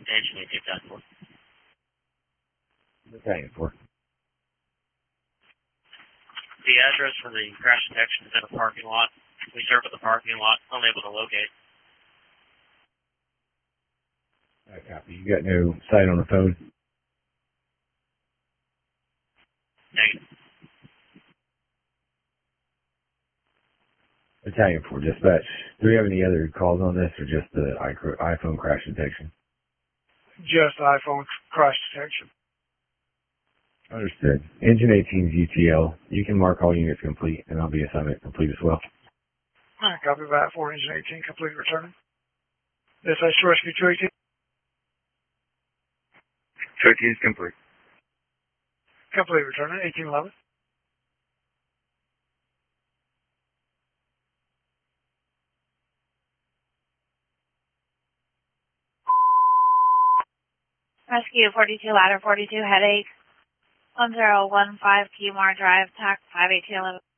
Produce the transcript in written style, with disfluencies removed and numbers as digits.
Engine 1810. Battalion 4. The address for the crash detection is in a parking lot. We serve at the parking lot, unable to locate. I copy. You got no sight on the phone? Negative. Battalion 4 dispatch. Do we have any other calls on this or just the iPhone crash detection? Just iPhone crash detection. Understood. Engine 18's UTL. You can mark all units complete, and I'll be assignment complete as well. Copy that for Engine 18, complete return. Dispatch to rescue 218. 218 is complete. Complete return, 1811. Rescue 42 ladder 42 headache 1015 Keymoor Drive, TAC 58211.